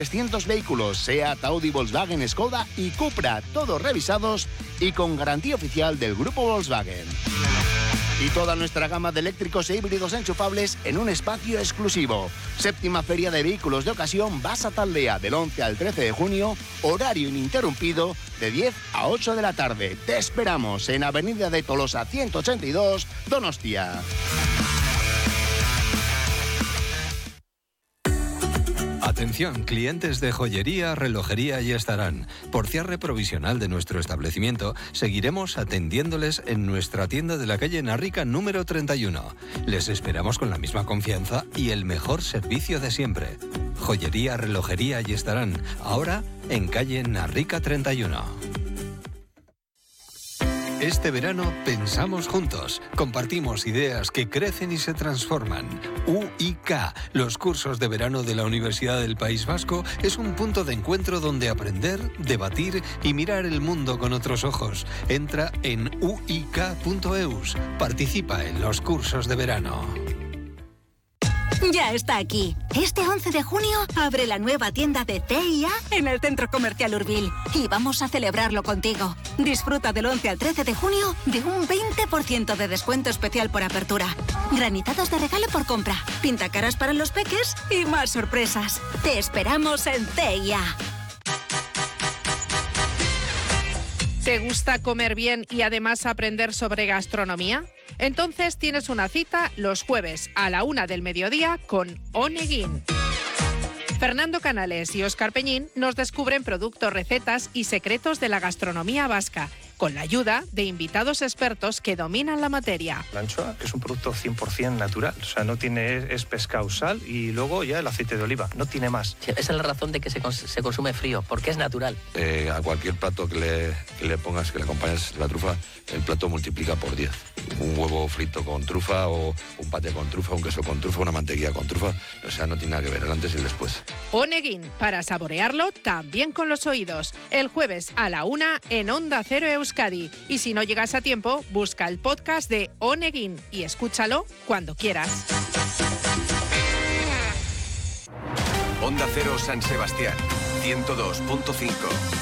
300 vehículos, SEAT, Audi, Volkswagen, Skoda y Cupra, todos revisados y con garantía oficial del grupo Volkswagen. Y toda nuestra gama de eléctricos e híbridos enchufables en un espacio exclusivo. 7ª Feria de Vehículos de Ocasión Basa Taldea, del 11 al 13 de junio, horario ininterrumpido de 10 a 8 de la tarde. Te esperamos en Avenida de Tolosa 182, Donostia. Atención, clientes de joyería, relojería y estarán. Por cierre provisional de nuestro establecimiento, seguiremos atendiéndoles en nuestra tienda de la calle Narrica número 31. Les esperamos con la misma confianza y el mejor servicio de siempre. Joyería, relojería y estarán. Ahora en calle Narrica 31. Este verano pensamos juntos, compartimos ideas que crecen y se transforman. UIK, los cursos de verano de la Universidad del País Vasco, es un punto de encuentro donde aprender, debatir y mirar el mundo con otros ojos. Entra en uik.eus, participa en los cursos de verano. Ya está aquí. Este 11 de junio abre la nueva tienda de CIA en el Centro Comercial Urbil. Y vamos a celebrarlo contigo. Disfruta del 11 al 13 de junio de un 20% de descuento especial por apertura. Granizados de regalo por compra, pintacaras para los peques y más sorpresas. Te esperamos en CIA. ¿Te gusta comer bien y además aprender sobre gastronomía? Entonces tienes una cita los jueves a la 1 del mediodía con Oneguin. Fernando Canales y Óscar Peñín nos descubren productos, recetas y secretos de la gastronomía vasca, con la ayuda de invitados expertos que dominan la materia. La anchoa es un producto 100% natural, o sea, no tiene, es pescado, sal y luego ya el aceite de oliva, no tiene más. Sí, esa es la razón de que se consume frío, porque es natural. A cualquier plato que le pongas, que le acompañes la trufa, el plato multiplica por 10. Un huevo frito con trufa o un paté con trufa, un queso con trufa, una mantequilla con trufa, o sea, no tiene nada que ver el antes y el después. Oneguin, para saborearlo también con los oídos. El jueves a la 1 en Onda Cero Euskadi. Y si no llegas a tiempo, busca el podcast de Oneguin y escúchalo cuando quieras. Onda Cero San Sebastián, 102.5.